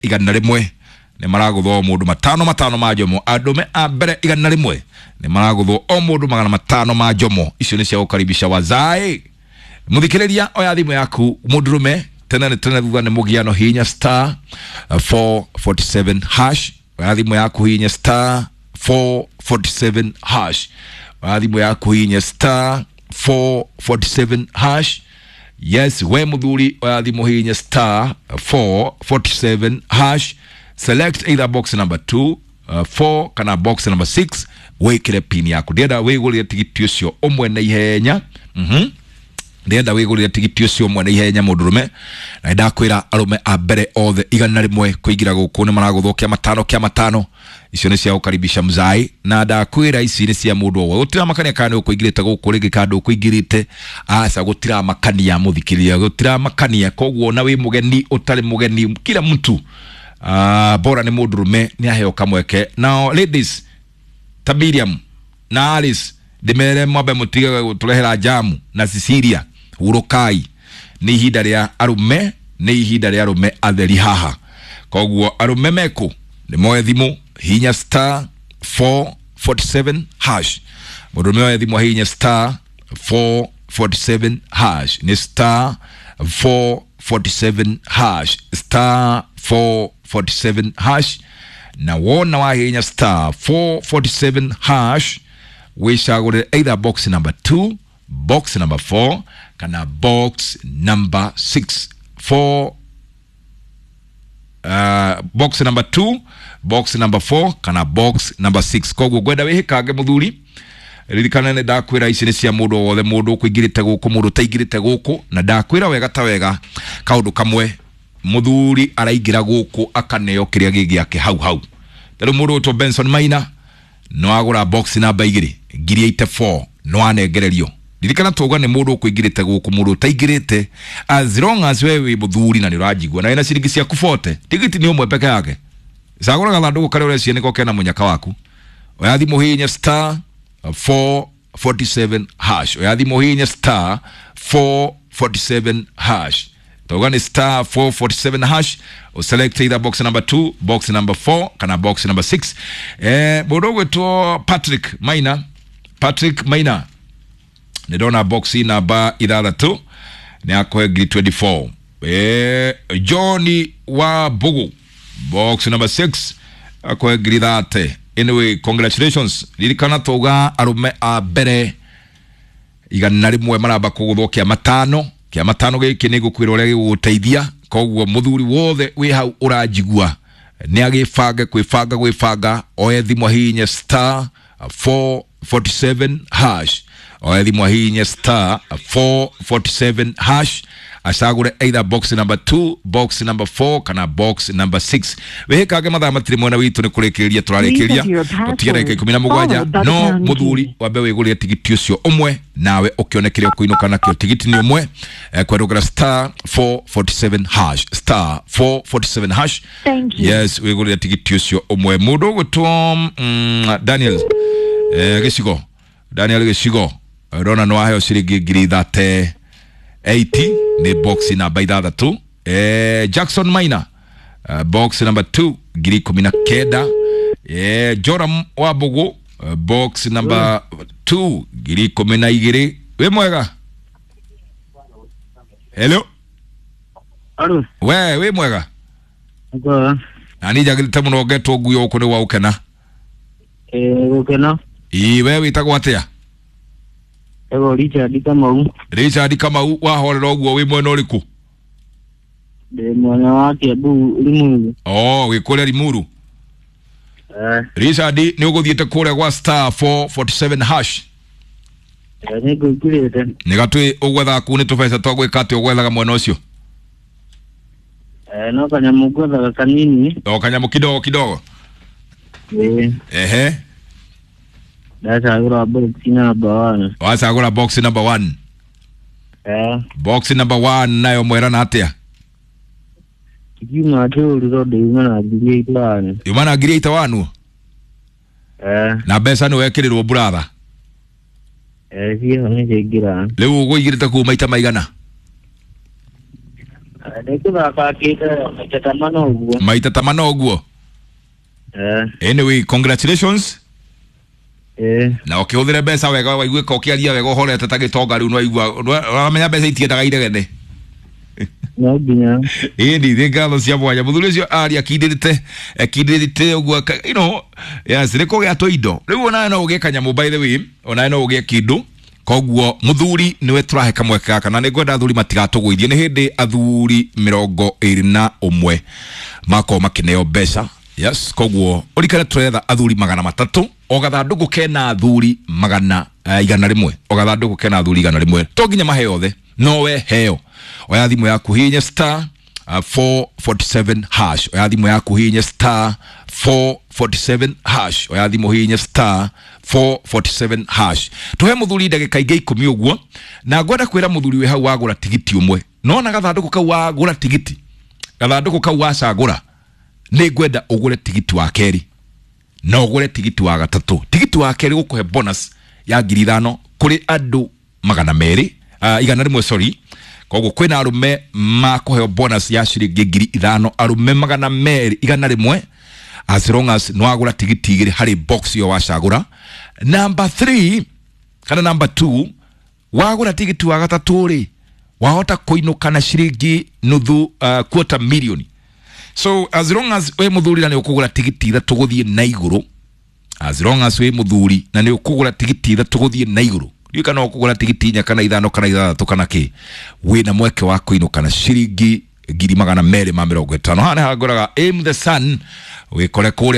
igana rimwe ne maragutho mundu matano majomo arume a mbere igana rimwe ne maragutho o mundu 500 majomo icio ni cia gukaribisha wazai muthikiriria oya thimu yaku mundurume tena thutha ni mugiano hinya star 447 hash oya thimu yaku hinya star 447 hash oya thimu yaku hinya star 447 hash. Yes, we muthuri oya thimu hinya star 447 hash. Select either box number 2, 4 kana box number 6 wekire pin yaku ndienda wigurire tigiti ucio umwe na ihenya ndienda wigurire tigiti ucio umwe na ihenya mundurume na ndakwira arume a mbere othe igana rimwe kuigira guku ni maraguthokia matano icio ni cia gukaribisha mzai na ndakwira ici ni cia mundu owe gutira makania kana ukuigirite guku rigi kandu ukuigirite asa gutira makania muthikiria gutira makania koguo na wi mugeni utari mugeni kila mtu bora ni mundurume ni aheo kamweke. Now ladies, Tabiriam na Alice demere mwabe mutige gutulehera jamu na Sicilia urokai ni ihinda ria arume ni ihinda ria arume atheri haha koguo arume meku ni moe thimu hinya star 447 hash mundurume oe thimu hinya star 447 hash ni star 447 hash star 447 hash na wona wa hinya star 447 hash we shagure either box number 2, box number 4 kana box number 6 box number 2, box number 4 kana box number 6 koguo gwenda wihikage muthuri ririkana ne ndakwira ici ni cia mundu wothe mundu kuigirite guku mundu taigirite guku na ndakwira wega ta wega kaundu kamwe muthuri araigira guku akaneo kiria gigiake hau tero mundu to Benson Maina no agura box number 2 ngiri 84 no anegererio ririkana toga ni mundu kuigirite guku mundu taigirite as long as wewe muthuri na nirajigwa na ina ciringi cia kufote tigiti ni umwe peke yake sagura gathanduku kare ure ciene ko kena munyaka waku oyathi muhinya star 447 hash oyathi muhinya star 447 hash togani star 447 hash o select either box number 2, box number 4 kana box number 6 bodogo to Patrick Maina ne dona box number idara tu ne akoe grade 24 Johnny wa Bugu box number 6 akoe grade 30. Anyway, congratulations lirikana toga arume a bere igana rimwe maraba kuguthokia matano giki ni gukwira uri guteithia koguo muthuri wothe wi hau urajigua ni agifanga gwifanga oethi mwahinya star 447 hash oethi mwahinya star 447 hash asagure either box number 2, box number 4 kana box number 6 wehekage mathaa matiri mwana witu ni kurekereria turarekereria tutigere 17 no muthuri wambe wigurire tigiti ucio umwe nawe ukionekere kuinuka nakio tigiti ni umwe kwerugara star 447 hash star 447 hash. Yes, wigurire tigiti ucio umwe mundu gutwo Daniel Gicigo rona no aheo ciringi ngiri 80 ni box number 3 Jackson Maina box number 2 ngiri 19 Joram wa Bugu box number 2 ngiri 12 we mwega hello we mwega ani jagilite muno geto guyo ko ne wa ukena ukena we witagwo atia ego Richard Kamau wa horera oguo wi mwena uriku de mwana wake Limuru wi kule Limuru Richard ni uguthiete kule kwa star 447 hash ni gukirete ni gatwe ugwetha ku ni tubesa twagwikate ugwethaga mwena ucio no kanyamu gwethaga kanini kanyamu kidogo Dasagura box number 1. Wasagura box number 1. Box number 1 nayo mwera na atia. Kijuma tuli rode imana grade 1. Imana grade 1. Na besa no wekirirwo brother. Hiyo ni gira. Leo ugo igirita ku maita maigana. Nĩkũthaka kĩte maita tamano ũguo. Anyway, congratulations. Na ukihũthĩra mbeca wega waiguĩka ũkĩaria wega ũhorete ta gĩtonga rĩu ũramenya mbeca itiendaga inegene. No nginya. Ĩndĩ thingano cia mwanya mũthuri ũcio aria kindĩrĩte ũguo, you know, yes, nĩkũgĩa tũindo rĩu onawe no ũgĩe kanyamũ, by the way, onawe no ũgĩe kĩndũ. Koguo muthuri niwe tũrahe kamweke gaka, na nĩngwenda athuri matigatũgũithie. Nĩ hĩndĩ athuri 21 mako makineo mbeca. Yes, koguo ũrikane tũretha athuri 300 o gathandũkũ kena athuri 100 o gathandũkũ kena athuri 100. To nginya mahe yothe, no we heo. Oya thimũ yaku hihinya star 447 hash. Oya thimũ yaku hihinya star 447 hash. Oya thimũ hihinya star 447 hash. Tuhe muthuri ndagĩka ingĩ 10 ũguo, na ngwenda kwĩra muthuri we hau wagũra tigiti ũmwe. Nona gathandũkũ kau wagũra tigiti, gathandũkũ kau wacagũra, nĩ ngwenda ũgũre tigiti wa kerĩ na ũgũre tigiti wa gatatũ. Tigiti wa kerĩ gũkũhe bonus ya 5,000 kũrĩ andũ 200, 100, sorry. Koguo kwĩna arume makũheo bonus ya ciringi 5,000, arume 200, 100, as long as no agũra tigiti 2 harĩ box yo wacagũra. Number 3 kana number 2 wagũra tigiti wa gatatũ rĩ, wahota kũinũka na ciringi nuthu quarter million. So as long as we muthuri na nĩ ũkũgũra tigiti 3 gũthiĩ na igũrũ, as long as we muthuri na nĩ ũkũgũra tigiti 3 gũthiĩ na igũrũ, ndiũ kana ũkũgũra tigiti 4 kana 5 kana 6 kana kĩ, wĩna mweke wa kũinũka na ciringi 250. Haha nĩ hagũraga Aim the Sun, wĩkore kũrĩa